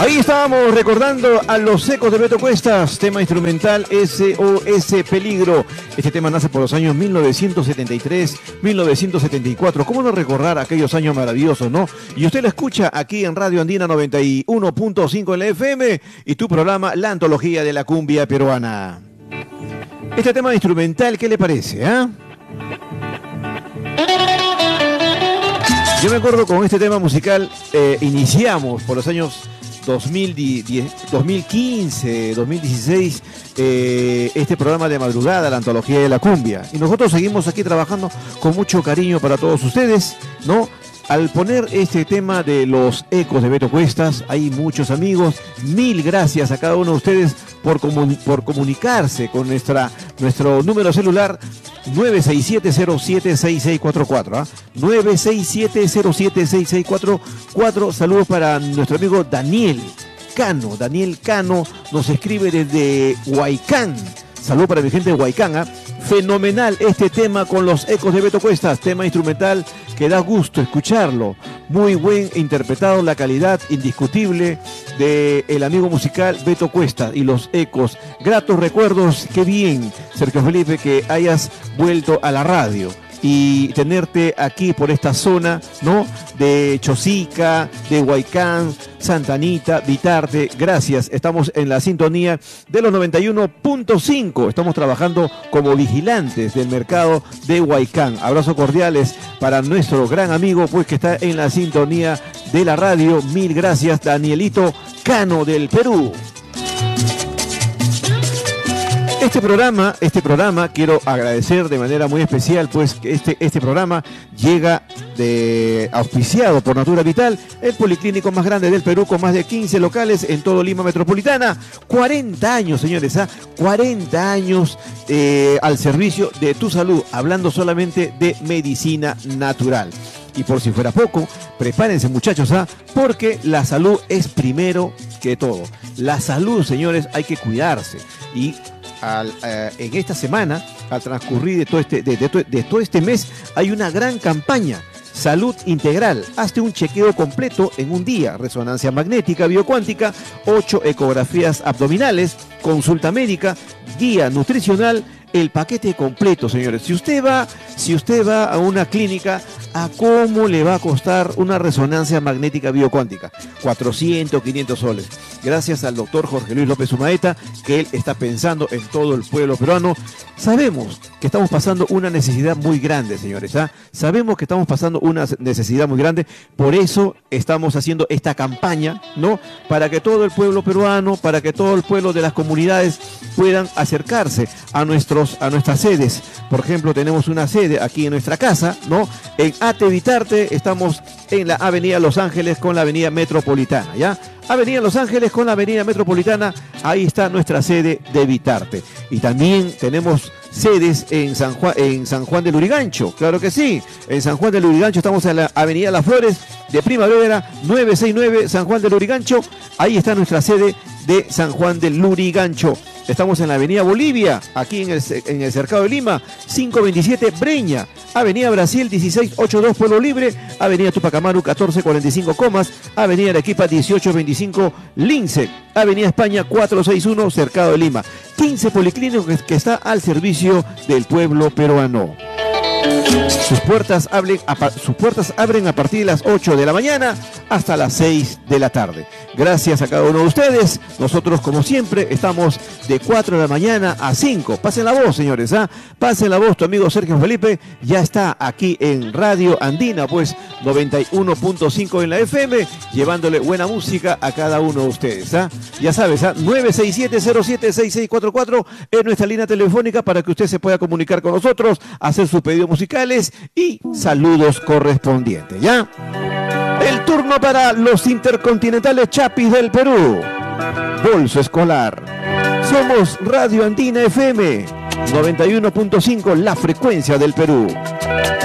Ahí estábamos recordando a Los Ecos de Beto Cuestas, tema instrumental SOS Peligro. Este tema nace por los años 1973, 1974. ¿Cómo no recordar aquellos años maravillosos, no? Y usted lo escucha aquí en Radio Andina 91.5 en la FM y tu programa La Antología de la Cumbia Peruana. Este tema instrumental, ¿qué le parece, Yo me acuerdo con este tema musical, iniciamos por los años 2015, 2016, este programa de madrugada, la Antología de la Cumbia. Y nosotros seguimos aquí trabajando con mucho cariño para todos ustedes, ¿no? Al poner este tema de Los Ecos de Beto Cuestas, hay muchos amigos. Mil gracias a cada uno de ustedes por comunicarse con nuestro número celular 967-076644. 967-076644. Saludos para nuestro amigo Daniel Cano. Daniel Cano nos escribe desde Huaycán. Saludos para mi gente de Huaycán. Fenomenal este tema con Los Ecos de Beto Cuestas, tema instrumental que da gusto escucharlo. Muy buen interpretado, la calidad indiscutible del amigo musical Beto Cuestas y Los Ecos. Gratos recuerdos, qué bien, Sergio Felipe, que hayas vuelto a la radio y tenerte aquí por esta zona, ¿no? De Chosica, de Huaycán, Santa Anita, Vitarte. Gracias, estamos en la sintonía de los 91.5. Estamos trabajando como vigilantes del mercado de Huaycán. Abrazos cordiales para nuestro gran amigo, pues, que está en la sintonía de la radio. Mil gracias, Danielito Cano del Perú. Este programa quiero agradecer de manera muy especial, pues que este programa llega auspiciado por Natura Vital, el policlínico más grande del Perú, con más de 15 locales en todo Lima Metropolitana. 40 años, señores, 40 años al servicio de tu salud, hablando solamente de medicina natural. Y por si fuera poco, prepárense, muchachos, porque la salud es primero que todo. La salud, señores, hay que cuidarse. Y en esta semana, al transcurrir de todo este mes, hay una gran campaña. Salud Integral. Hazte un chequeo completo en un día. Resonancia magnética biocuántica, 8 ecografías abdominales, consulta médica, guía nutricional, el paquete completo, señores. Si usted va a una clínica, ¿a cómo le va a costar una resonancia magnética biocuántica? 400, 500 soles. Gracias al doctor Jorge Luis López Umaeta, que él está pensando en todo el pueblo peruano. Sabemos que estamos pasando una necesidad muy grande, señores. Sabemos que estamos pasando una necesidad muy grande. Por eso estamos haciendo esta campaña, ¿no? Para que todo el pueblo peruano, para que todo el pueblo de las comunidades puedan acercarse a nuestras sedes. Por ejemplo, tenemos una sede aquí en nuestra casa, ¿no? En Ate Vitarte, estamos en la Avenida Los Ángeles con la Avenida Metropolitana, ¿ya? Avenida Los Ángeles con la Avenida Metropolitana, ahí está nuestra sede de Vitarte. Y también tenemos sedes en San Juan del Lurigancho, claro que sí. En San Juan del Lurigancho estamos en la Avenida Las Flores de Primavera 969, San Juan del Lurigancho. Ahí está nuestra sede de San Juan del Lurigancho. Estamos en la Avenida Bolivia, aquí en el Cercado de Lima, 527 Breña, Avenida Brasil 1682 Pueblo Libre, Avenida Tupac Amaru 1445 Comas, Avenida Arequipa 1825 Lince, Avenida España 461 Cercado de Lima. 15 policlínicos que está al servicio del pueblo peruano. Sus puertas abren a partir de las 8 de la mañana hasta las 6 de la tarde. Gracias a cada uno de ustedes. Nosotros, como siempre, estamos de 4 de la mañana a 5. Pasen la voz, señores. Pasen la voz. Tu amigo Sergio Felipe ya está aquí en Radio Andina, pues 91.5 en la FM, llevándole buena música a cada uno de ustedes. Ya sabes, 967-076644 es nuestra línea telefónica para que usted se pueda comunicar con nosotros, hacer sus pedidos musicales y saludos correspondientes, ¿ya? El turno para los intercontinentales Chapis del Perú. Bolso escolar. Somos Radio Andina FM 91.5, la frecuencia del Perú.